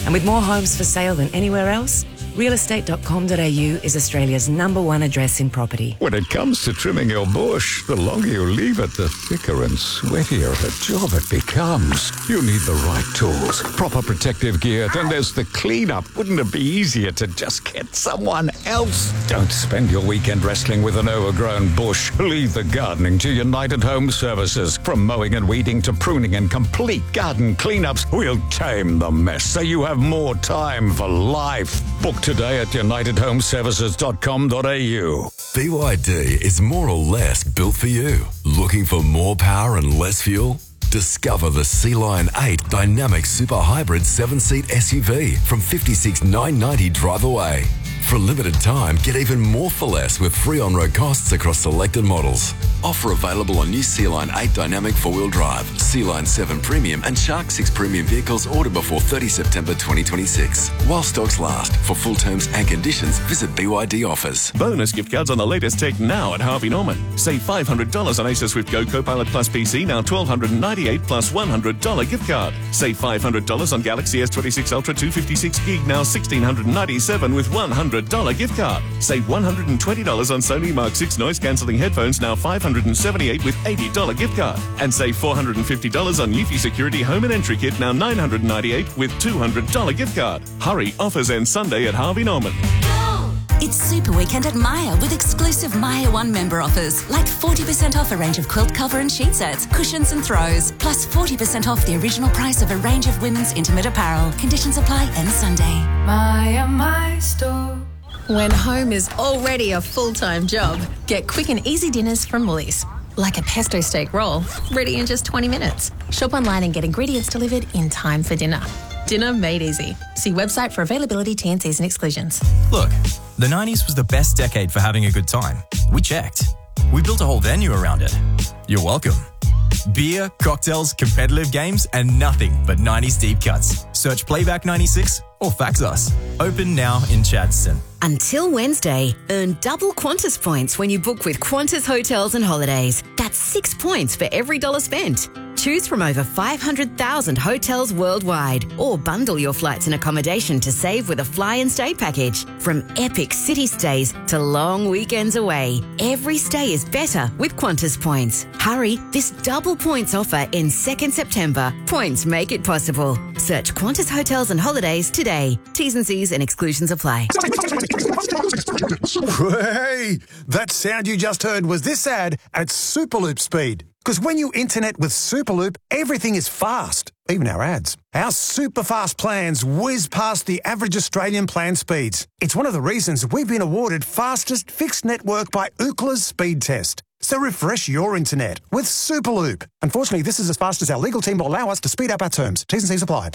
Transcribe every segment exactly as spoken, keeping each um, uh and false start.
And with more homes for sale than anywhere else, real estate dot com dot a u is Australia's number one address in property. When it comes to trimming your bush, the longer you leave it, the thicker and sweatier the job it becomes. You need the right tools, proper protective gear, then there's the cleanup. Wouldn't it be easier to just get someone else? Don't spend your weekend wrestling with an overgrown bush. Leave the gardening to United Home Services. From mowing and weeding to pruning and complete garden cleanups, we'll tame the mess so you have more time for life. Book today at united home services dot com dot a u. B Y D is more or less built for you. Looking for more power and less fuel? Discover the Sea Lion eight Dynamic Super Hybrid seven-seat S U V from fifty-six thousand nine hundred ninety dollars drive away. For a limited time, get even more for less with free on-road costs across selected models. Offer available on new Sea Lion eight Dynamic four-wheel drive, Sea Lion seven Premium and Shark six Premium vehicles ordered before thirtieth September twenty twenty-six. While stocks last. For full terms and conditions, visit B Y D offers. Bonus gift cards on the latest tech now at Harvey Norman. Save five hundred dollars on Acer Swift Go Copilot Plus P C, now one thousand two hundred ninety-eight dollars plus one hundred dollars gift card. Save five hundred dollars on Galaxy S twenty-six Ultra two fifty-six gig, now one thousand six hundred ninety-seven dollars with one hundred dollars gift card. Save one hundred twenty dollars on Sony Mark six noise-cancelling headphones, now five hundred seventy-eight dollars with eighty dollars gift card. And save four hundred fifty dollars on Eufy Security Home and Entry Kit, now nine hundred ninety-eight dollars with two hundred dollars gift card. Hurry, offers end Sunday at Harvey Norman. It's Super Weekend at Myer with exclusive Myer One member offers, like forty percent off a range of quilt cover and sheet sets, cushions and throws, plus forty percent off the original price of a range of women's intimate apparel. Conditions apply end Sunday. Myer, my store. When home is already a full-time job, get quick and easy dinners from Woolies. Like a pesto steak roll, ready in just twenty minutes. Shop online and get ingredients delivered in time for dinner. Dinner made easy. See website for availability, T and Cs and exclusions. Look, the nineties was the best decade for having a good time. We checked. We built a whole venue around it. You're welcome. Beer, cocktails, competitive games, and nothing but nineties deep cuts. Search Playback ninety-six or fax us. Open now in Chadstone. Until Wednesday, earn double Qantas points when you book with Qantas Hotels and Holidays. That's six points for every dollar spent. Choose from over five hundred thousand hotels worldwide, or bundle your flights and accommodation to save with a fly and stay package. From epic city stays to long weekends away, every stay is better with Qantas points. Hurry, this double points offer ends second September. Points make it possible. Search Qantas Hotels and Holidays today. T's and C's and exclusions apply. Hey, that sound you just heard was this ad at Superloop speed. Because when you internet with Superloop, everything is fast, even our ads. Our super fast plans whiz past the average Australian plan speeds. It's one of the reasons we've been awarded fastest fixed network by Ookla's speed test. So refresh your internet with Superloop. Unfortunately, this is as fast as our legal team will allow us to speed up our terms. T's and C's apply.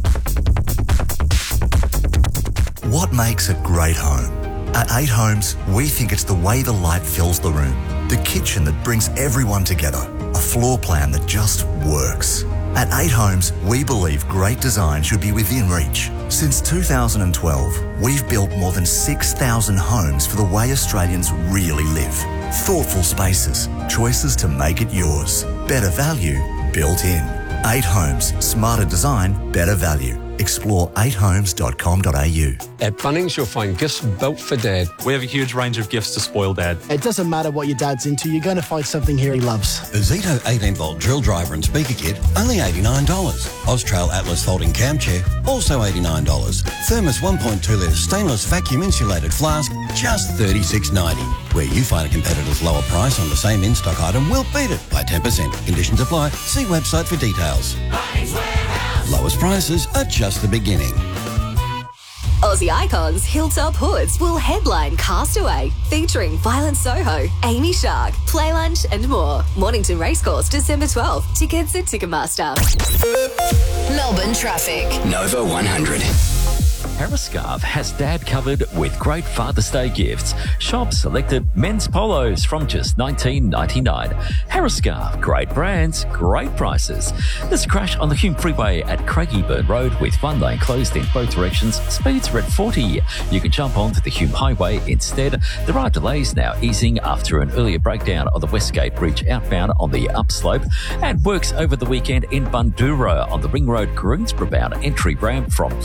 What makes a great home? At eight Homes, we think it's the way the light fills the room, the kitchen that brings everyone together, a floor plan that just works. At eight Homes, we believe great design should be within reach. Since two thousand twelve, we've built more than six thousand homes for the way Australians really live. Thoughtful spaces, choices to make it yours. Better value built in. eight Homes, smarter design, better value. Explore eight homes dot com dot a u. At Bunnings, you'll find gifts built for Dad. We have a huge range of gifts to spoil Dad. It doesn't matter what your dad's into, you're going to find something here he loves. A Zito eighteen volt drill driver and speaker kit, only eighty-nine dollars. Austrail Atlas folding cam chair, also eighty-nine dollars. Thermos one point two litre stainless vacuum insulated flask, just thirty-six ninety. Where you find a competitor's lower price on the same in-stock item, we'll beat it by ten percent. Conditions apply. See website for details. Lowest prices are just the beginning. Aussie icons Hilltop Hoods will headline Castaway, featuring Violent Soho, Amy Shark, Play Lunch and more. Mornington Racecourse, December twelfth. Tickets at Ticketmaster. Melbourne traffic. Nova one hundred. Harriscarf has Dad covered with great Father's Day gifts. Shop selected men's polos from just nineteen ninety-nine. Harriscarf, great brands, great prices. There's a crash on the Hume Freeway at Craigieburn Road with one lane closed in both directions. Speeds are at forty. You can jump onto the Hume Highway instead. There are delays now easing after an earlier breakdown on the Westgate Bridge outbound on the upslope, and works over the weekend in Bundoora on the Ring Road Greensboro bound entry ramp from